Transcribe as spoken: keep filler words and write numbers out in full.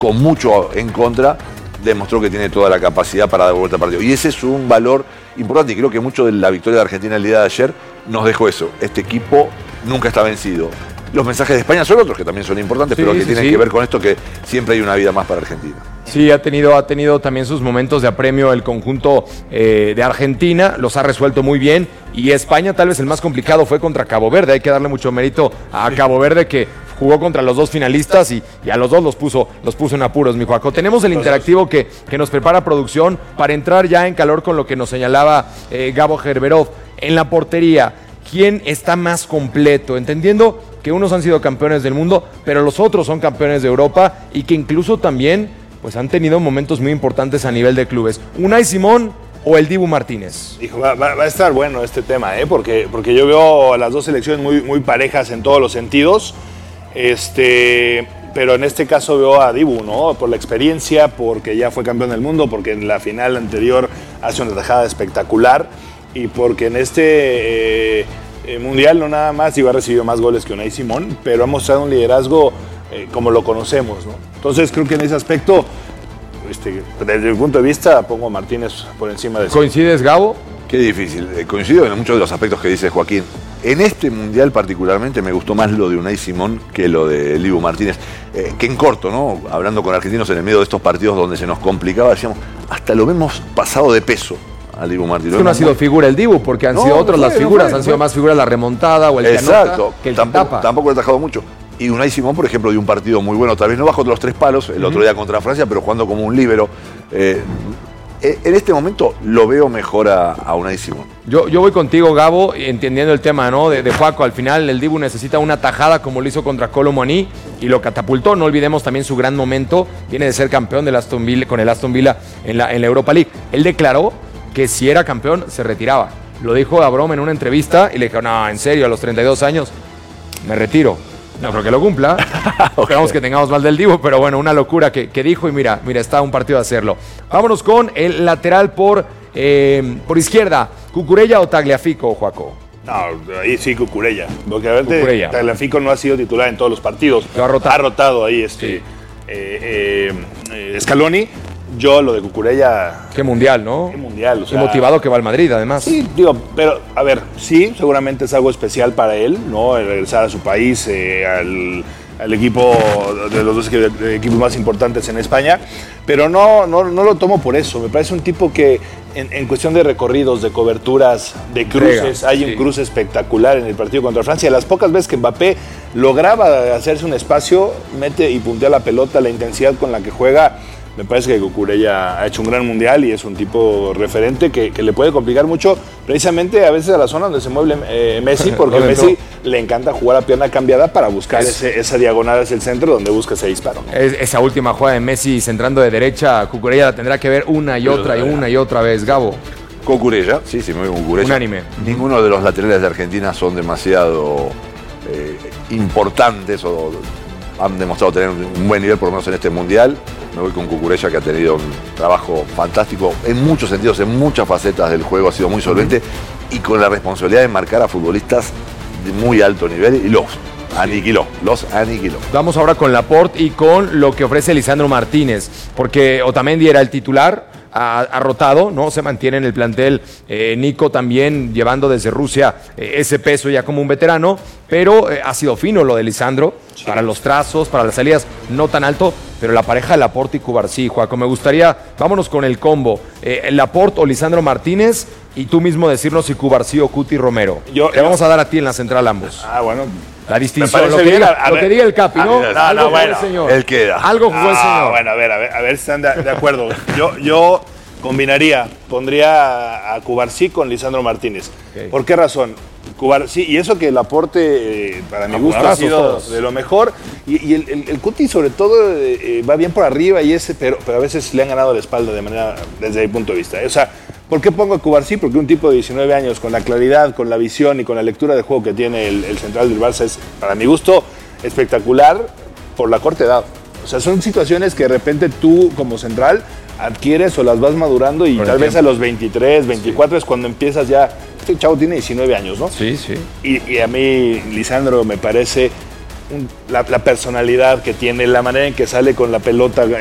con mucho en contra, demostró que tiene toda la capacidad para dar vuelta al partido. Y ese es un valor importante y creo que mucho de la victoria de Argentina el día de ayer nos dejó eso. Este equipo nunca está vencido. Los mensajes de España son otros que también son importantes, sí, pero que sí, tienen sí. que ver con esto, que siempre hay una vida más para Argentina. Sí, ha tenido, ha tenido también sus momentos de apremio el conjunto eh, de Argentina, los ha resuelto muy bien, y España tal vez el más complicado fue contra Cabo Verde. Hay que darle mucho mérito a sí. Cabo Verde, que jugó contra los dos finalistas y, y a los dos los puso, los puso en apuros, mi Juaco. Tenemos el interactivo que, que nos prepara producción para entrar ya en calor con lo que nos señalaba eh, Gabo Gerberov. En la portería, ¿quién está más completo? Entendiendo que unos han sido campeones del mundo, pero los otros son campeones de Europa y que incluso también pues, han tenido momentos muy importantes a nivel de clubes. ¿Unai Simón o el Dibu Martínez? Hijo, va, va, va a estar bueno este tema, ¿eh? porque, porque yo veo a las dos selecciones muy, muy parejas en todos los sentidos, este, pero en este caso veo a Dibu, ¿no? Por la experiencia, porque ya fue campeón del mundo, porque en la final anterior hace una tajada espectacular y porque en este... Eh, Eh, mundial no nada más, iba a recibir más goles que Unai Simón, pero ha mostrado un liderazgo eh, como lo conocemos, ¿no? Entonces creo que en ese aspecto, este, desde mi punto de vista, pongo a Martínez por encima de... ¿Coincides, Gabo? Qué difícil. Eh, coincido en muchos de los aspectos que dice Joaquín. En este mundial particularmente me gustó más lo de Unai Simón que lo de Dibu Martínez. Eh, que en corto, ¿no? Hablando con argentinos en el medio de estos partidos donde se nos complicaba, decíamos, hasta lo vemos pasado de peso. Al Dibu Martínez. Es que no ha sido figura el Dibu, porque han no, sido otras no las figuras, no fue, han sido más figuras la remontada o el Exacto. que anota que el tampoco, que tapa. Tampoco le ha atajado mucho. Y Unai Simón, por ejemplo, dio un partido muy bueno, tal vez no bajo los tres palos, el uh-huh. otro día contra Francia, pero jugando como un líbero. Eh, en este momento lo veo mejor a, a Unai Simón. Yo, yo voy contigo, Gabo, entendiendo el tema, ¿no? De, de Juaco. Al final el Dibu necesita una tajada como lo hizo contra Kolo Muani y lo catapultó. No olvidemos también su gran momento. Viene de ser campeón del Aston Villa, con el Aston Villa en la, en la Europa League. Él declaró que si era campeón se retiraba. Lo dijo a broma en una entrevista y le dijo, no, en serio, a los treinta y dos años me retiro. No creo que lo cumpla. Okay. Esperamos que tengamos más del Dibu, pero bueno, una locura que, que dijo y mira, mira, está a un partido de hacerlo. Vámonos con el lateral por, eh, por izquierda, ¿Cucurella o Tagliafico, Joaco? No, ahí sí Cucurella. Porque a ver, Tagliafico no ha sido titular en todos los partidos. Lo ha rotado. Ha rotado ahí este sí. eh, eh, Scaloni. Yo lo de Cucurella... Qué mundial, ¿no? Qué mundial, o sea... Y motivado que va al Madrid, además. Sí, digo, pero, a ver, sí, seguramente es algo especial para él, ¿no? El regresar a su país, eh, al, al equipo de los dos equipos más importantes en España, pero no, no, no lo tomo por eso. Me parece un tipo que en, en cuestión de recorridos, de coberturas, de cruces, Entrega, hay sí. un cruce espectacular en el partido contra Francia. Las pocas veces que Mbappé lograba hacerse un espacio, mete y puntea la pelota, la intensidad con la que juega... Me parece que Cucurella ha hecho un gran mundial y es un tipo referente que, que le puede complicar mucho, precisamente a veces a la zona donde se mueve eh, Messi, porque a Messi le encanta jugar a pierna cambiada para buscar es, ese, esa diagonal hacia el centro donde busca ese disparo, ¿no? Es, esa última jugada de Messi centrando de derecha, Cucurella la tendrá que ver una y otra y una y otra vez, Gabo. Cucurella, sí, sí, me voy con Cucurella. Unánime. Ninguno de los laterales de Argentina son demasiado eh, importantes o han demostrado tener un buen nivel, por lo menos en este mundial. Me voy con Cucurella, que ha tenido un trabajo fantástico en muchos sentidos, en muchas facetas del juego, ha sido muy solvente uh-huh. y con la responsabilidad de marcar a futbolistas de muy alto nivel y los aniquiló, los aniquiló. Vamos ahora con Laporte y con lo que ofrece Lisandro Martínez, porque Otamendi era el titular, ha, ha rotado, ¿no? Se mantiene en el plantel, eh, Nico también llevando desde Rusia eh, ese peso ya como un veterano, pero eh, ha sido fino lo de Lisandro, sí. para los trazos, para las salidas, no tan alto, pero la pareja de Laporte y Cubarsí, Juaco, me gustaría, vámonos con el combo, eh, Laporte o Lisandro Martínez, y tú mismo decirnos si Cubarsí o Cuti Romero. Yo, Te yo, vamos a dar a ti en la central ambos. Ah, bueno. La distinción, lo que, diga, lo que diga el Capi, ¿no? No, no, Algo no jugó bueno, el señor. Él queda. Algo jugó no, el señor. Bueno, a ver, a ver, a ver si están de, de acuerdo. Yo, yo combinaría, pondría a Cubarsí con Lisandro Martínez. Okay. ¿Por qué razón? Cubarsí, y eso que el aporte, eh, para mi gusto, ha sido todos. de lo mejor. Y, y el, el, el Cuti, sobre todo, eh, va bien por arriba, y ese, pero, pero a veces le han ganado la espalda de manera, desde mi punto de vista. O sea, ¿por qué pongo a Cubarsí? Porque un tipo de diecinueve años, con la claridad, con la visión y con la lectura de juego que tiene el, el central del Barça, es, para mi gusto, espectacular por la corta edad. O sea, son situaciones que de repente tú, como central, adquieres o las vas madurando y por tal vez a los veintitrés, veinticuatro sí. es cuando empiezas ya. Este chavo tiene diecinueve años, ¿no? Sí, sí. Y, y a mí, Lisandro, me parece un- la, la personalidad que tiene, la manera en que sale con la pelota